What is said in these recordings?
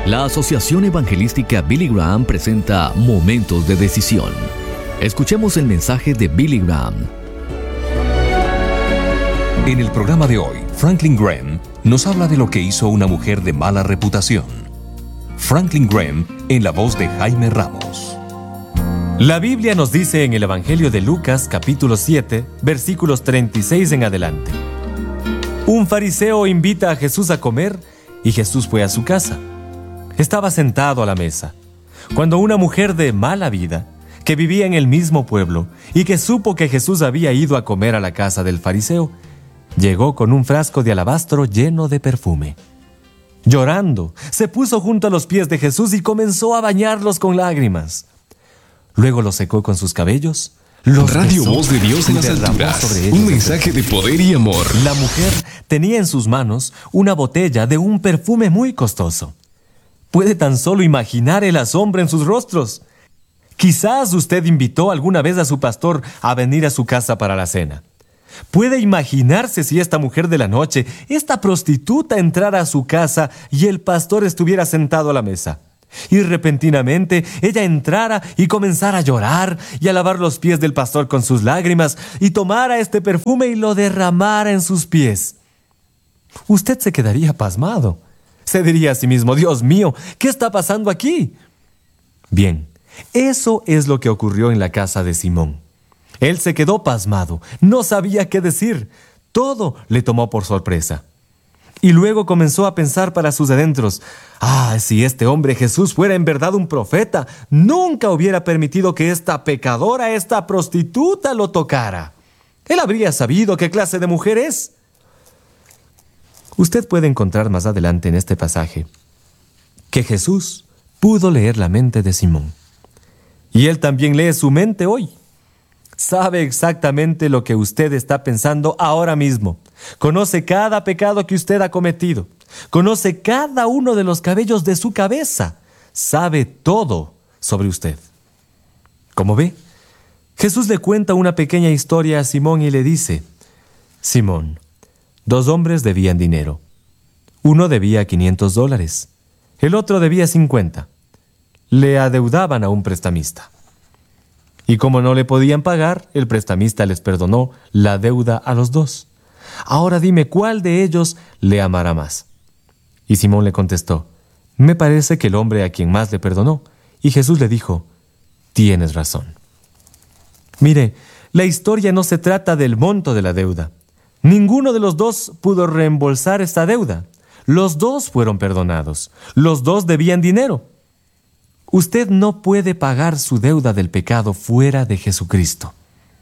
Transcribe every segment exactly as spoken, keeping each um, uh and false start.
La Asociación Evangelística Billy Graham presenta Momentos de Decisión. Escuchemos el mensaje de Billy Graham. En el programa de hoy, Franklin Graham nos habla de lo que hizo una mujer de mala reputación. Franklin Graham en la voz de Jaime Ramos. La Biblia nos dice en el Evangelio de Lucas, capítulo siete, versículos treinta y seis en adelante. Un fariseo invita a Jesús a comer y Jesús fue a su casa. Estaba sentado a la mesa, cuando una mujer de mala vida, que vivía en el mismo pueblo y que supo que Jesús había ido a comer a la casa del fariseo, llegó con un frasco de alabastro lleno de perfume. Llorando, se puso junto a los pies de Jesús y comenzó a bañarlos con lágrimas. Luego los secó con sus cabellos, los Radio besó, Voz de Dios en las derramó alturas. sobre ellos Un el mensaje de poder y amor. La mujer tenía en sus manos una botella de un perfume muy costoso. Puede tan solo imaginar el asombro en sus rostros. Quizás usted invitó alguna vez a su pastor a venir a su casa para la cena. Puede imaginarse si esta mujer de la noche, esta prostituta, entrara a su casa y el pastor estuviera sentado a la mesa. Y repentinamente ella entrara y comenzara a llorar y a lavar los pies del pastor con sus lágrimas y tomara este perfume y lo derramara en sus pies. Usted se quedaría pasmado. Se diría a sí mismo: Dios mío, ¿qué está pasando aquí? Bien, eso es lo que ocurrió en la casa de Simón. Él se quedó pasmado, no sabía qué decir. Todo le tomó por sorpresa. Y luego comenzó a pensar para sus adentros: ah, si este hombre Jesús fuera en verdad un profeta, nunca hubiera permitido que esta pecadora, esta prostituta, lo tocara. Él habría sabido qué clase de mujer es. Usted puede encontrar más adelante en este pasaje que Jesús pudo leer la mente de Simón. Y Él también lee su mente hoy. Sabe exactamente lo que usted está pensando ahora mismo. Conoce cada pecado que usted ha cometido. Conoce cada uno de los cabellos de su cabeza. Sabe todo sobre usted. ¿Cómo ve? Jesús le cuenta una pequeña historia a Simón y le dice: Simón, dos hombres debían dinero. Uno debía quinientos dólares. El otro debía cincuenta. Le adeudaban a un prestamista. Y como no le podían pagar, el prestamista les perdonó la deuda a los dos. Ahora dime, ¿cuál de ellos le amará más? Y Simón le contestó: me parece que el hombre a quien más le perdonó. Y Jesús le dijo: tienes razón. Mire, la historia no se trata del monto de la deuda. Ninguno de los dos pudo reembolsar esta deuda. Los dos fueron perdonados. Los dos debían dinero. Usted no puede pagar su deuda del pecado fuera de Jesucristo.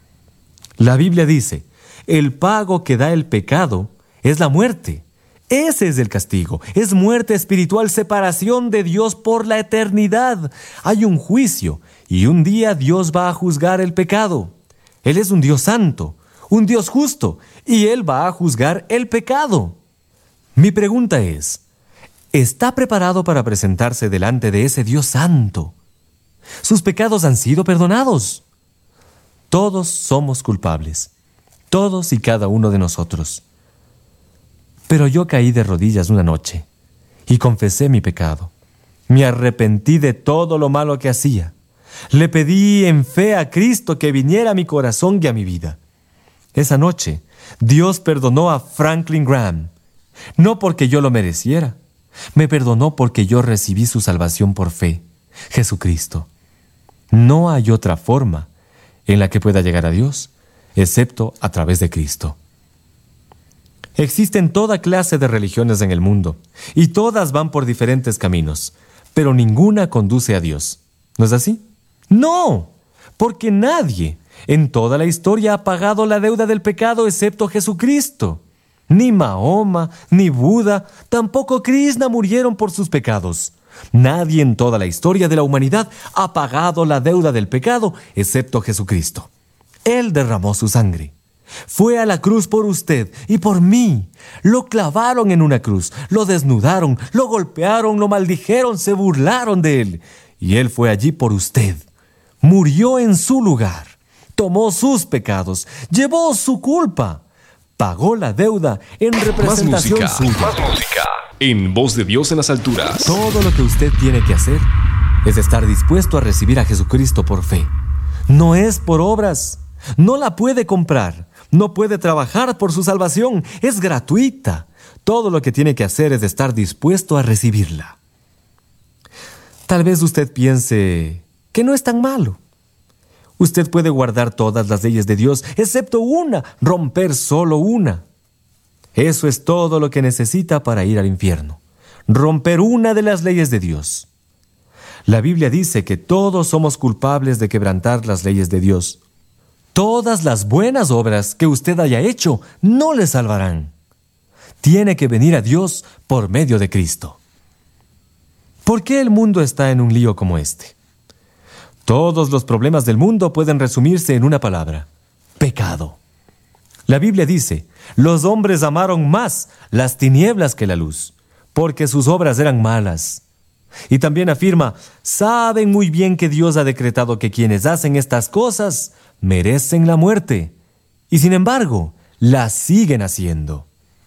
La Biblia dice: el pago que da el pecado es la muerte. Ese es el castigo. Es muerte espiritual, separación de Dios por la eternidad. Hay un juicio y un día Dios va a juzgar el pecado. Él es un Dios santo, un Dios justo, y Él va a juzgar el pecado. Mi pregunta es: ¿está preparado para presentarse delante de ese Dios santo? Sus pecados han sido perdonados. Todos somos culpables, todos y cada uno de nosotros. Pero yo caí de rodillas una noche y confesé mi pecado. Me arrepentí de todo lo malo que hacía. Le pedí en fe a Cristo que viniera a mi corazón y a mi vida. Esa noche, Dios perdonó a Franklin Graham, no porque yo lo mereciera. Me perdonó porque yo recibí su salvación por fe, Jesucristo. No hay otra forma en la que pueda llegar a Dios, excepto a través de Cristo. Existen toda clase de religiones en el mundo, y todas van por diferentes caminos, pero ninguna conduce a Dios. ¿No es así? ¡No! Porque nadie en toda la historia ha pagado la deuda del pecado excepto Jesucristo. Ni Mahoma, ni Buda, tampoco Krishna murieron por sus pecados. Nadie en toda la historia de la humanidad ha pagado la deuda del pecado excepto Jesucristo. Él derramó su sangre. Fue a la cruz por usted y por mí. Lo clavaron en una cruz, lo desnudaron, lo golpearon, lo maldijeron, se burlaron de él. Y Él fue allí por usted. Murió en su lugar. Tomó sus pecados, llevó su culpa. Pagó la deuda en representación Más música, suya. más música. en Voz de Dios en las Alturas. Todo lo que usted tiene que hacer es estar dispuesto a recibir a Jesucristo por fe. No es por obras. No la puede comprar. No puede trabajar por su salvación. Es gratuita. Todo lo que tiene que hacer es estar dispuesto a recibirla. Tal vez usted piense que no es tan malo. Usted puede guardar todas las leyes de Dios, excepto una, romper solo una. Eso es todo lo que necesita para ir al infierno. Romper una de las leyes de Dios. La Biblia dice que todos somos culpables de quebrantar las leyes de Dios. Todas las buenas obras que usted haya hecho no le salvarán. Tiene que venir a Dios por medio de Cristo. ¿Por qué el mundo está en un lío como este? Todos los problemas del mundo pueden resumirse en una palabra: pecado. La Biblia dice: los hombres amaron más las tinieblas que la luz, porque sus obras eran malas. Y también afirma: saben muy bien que Dios ha decretado que quienes hacen estas cosas merecen la muerte, y sin embargo, las siguen haciendo.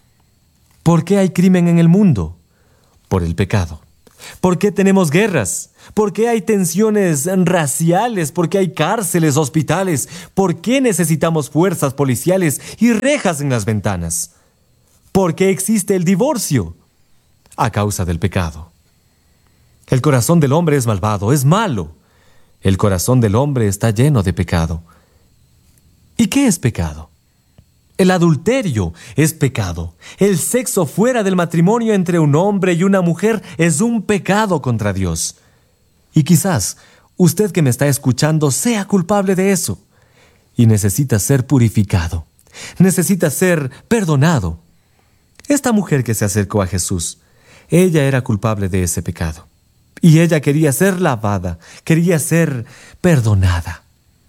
¿Por qué hay crimen en el mundo? Por el pecado. ¿Por qué tenemos guerras? ¿Por qué hay tensiones raciales? ¿Por qué hay cárceles, hospitales? ¿Por qué necesitamos fuerzas policiales y rejas en las ventanas? ¿Por qué existe el divorcio? A causa del pecado. El corazón del hombre es malvado, es malo. El corazón del hombre está lleno de pecado. ¿Y qué es pecado? El adulterio es pecado. El sexo fuera del matrimonio entre un hombre y una mujer es un pecado contra Dios. Y quizás usted que me está escuchando sea culpable de eso. Y necesita ser purificado. Necesita ser perdonado. Esta mujer que se acercó a Jesús, ella era culpable de ese pecado. Y ella quería ser lavada, quería ser perdonada.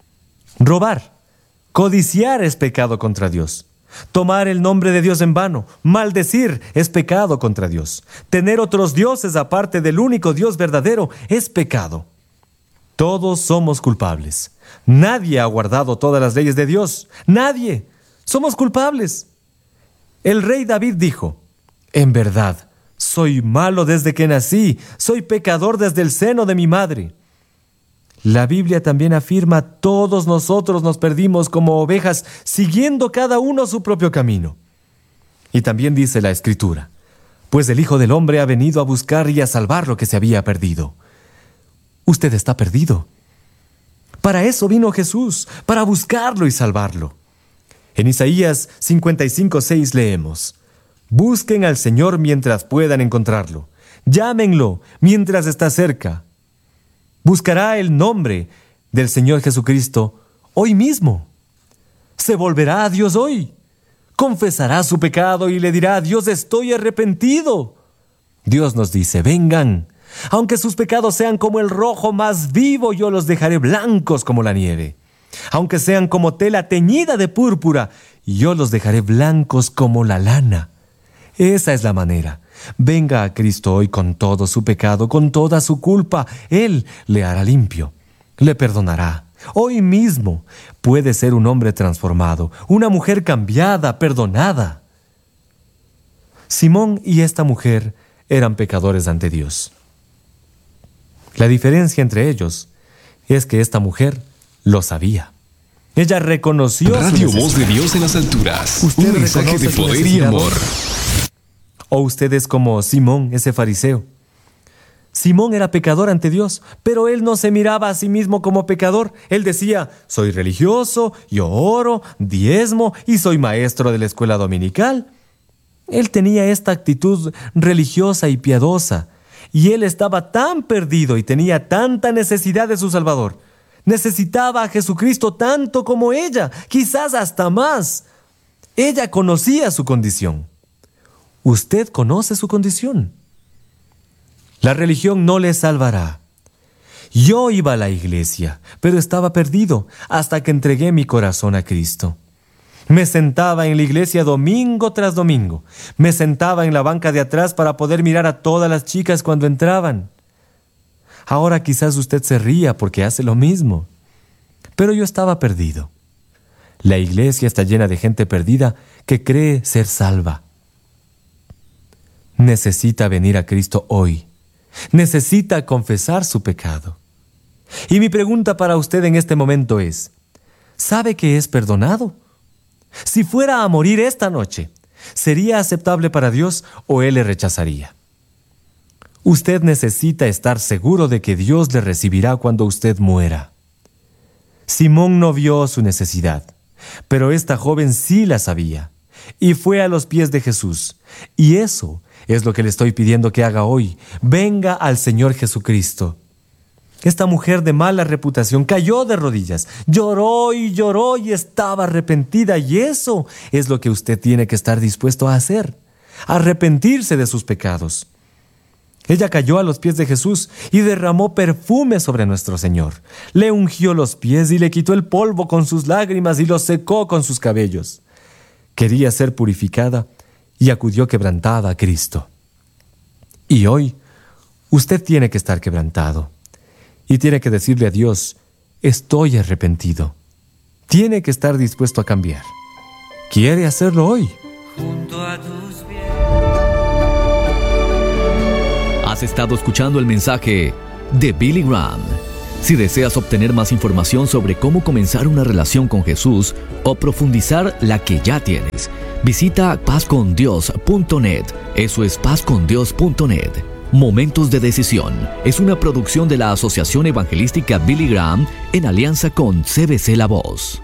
Robar. Codiciar es pecado contra Dios. Tomar el nombre de Dios en vano, maldecir, es pecado contra Dios. Tener otros dioses aparte del único Dios verdadero es pecado. Todos somos culpables. Nadie ha guardado todas las leyes de Dios. Nadie. Somos culpables. El rey David dijo: en verdad, soy malo desde que nací, soy pecador desde el seno de mi madre. La Biblia también afirma: todos nosotros nos perdimos como ovejas, siguiendo cada uno su propio camino. Y también dice la Escritura: pues el Hijo del Hombre ha venido a buscar y a salvar lo que se había perdido. Usted está perdido. Para eso vino Jesús, para buscarlo y salvarlo. En Isaías cincuenta y cinco, seis leemos: busquen al Señor mientras puedan encontrarlo. Llámenlo mientras está cerca. Buscará el nombre del Señor Jesucristo hoy mismo. Se volverá a Dios hoy. Confesará su pecado y le dirá: Dios, estoy arrepentido. Dios nos dice: vengan. Aunque sus pecados sean como el rojo más vivo, yo los dejaré blancos como la nieve. Aunque sean como tela teñida de púrpura, yo los dejaré blancos como la lana. Esa es la manera. Venga a Cristo hoy con todo su pecado, con toda su culpa. Él le hará limpio, le perdonará. Hoy mismo puede ser un hombre transformado, una mujer cambiada, perdonada. Simón y esta mujer eran pecadores ante Dios. La diferencia entre ellos es que esta mujer lo sabía. Ella reconoció Radio su Voz de Dios en las Alturas. ¿Usted Un mensaje reconoce de su poder y necesidad amor. hoy? ¿O usted es como Simón, ese fariseo? Simón era pecador ante Dios, pero él no se miraba a sí mismo como pecador. Él decía: soy religioso, yo oro, diezmo y soy maestro de la escuela dominical. Él tenía esta actitud religiosa y piadosa, y él estaba tan perdido y tenía tanta necesidad de su Salvador. Necesitaba a Jesucristo tanto como ella, quizás hasta más. Ella conocía su condición. Usted conoce su condición. La religión no le salvará. Yo iba a la iglesia, pero estaba perdido hasta que entregué mi corazón a Cristo. Me sentaba en la iglesia domingo tras domingo. Me sentaba en la banca de atrás para poder mirar a todas las chicas cuando entraban. Ahora quizás usted se ría porque hace lo mismo. Pero yo estaba perdido. La iglesia está llena de gente perdida que cree ser salva. necesita venir a Cristo hoy. Necesita confesar su pecado. Y mi pregunta para usted en este momento es, ¿sabe que es perdonado? Si fuera a morir esta noche, ¿sería aceptable para Dios o Él le rechazaría? Usted necesita estar seguro de que Dios le recibirá cuando usted muera. Simón no vio su necesidad, pero esta joven sí la sabía, y fue a los pies de Jesús. Y eso es lo que le estoy pidiendo que haga hoy. Venga al Señor Jesucristo. Esta mujer de mala reputación cayó de rodillas, lloró y lloró y estaba arrepentida, y eso es lo que usted tiene que estar dispuesto a hacer, arrepentirse de sus pecados. Ella cayó a los pies de Jesús y derramó perfume sobre nuestro Señor. Le ungió los pies y le quitó el polvo con sus lágrimas y los secó con sus cabellos. Quería ser purificada y acudió quebrantada a Cristo. Y hoy, usted tiene que estar quebrantado y tiene que decirle a Dios, estoy arrepentido. Tiene que estar dispuesto a cambiar. ¿Quiere hacerlo hoy? Junto a tus pies. Has estado escuchando el mensaje de Billy Graham. Si deseas obtener más información sobre cómo comenzar una relación con Jesús o profundizar la que ya tienes, visita paz con dios punto net. Eso es paz con dios punto net. Momentos de Decisión es una producción de la Asociación Evangelística Billy Graham en alianza con C B C La Voz.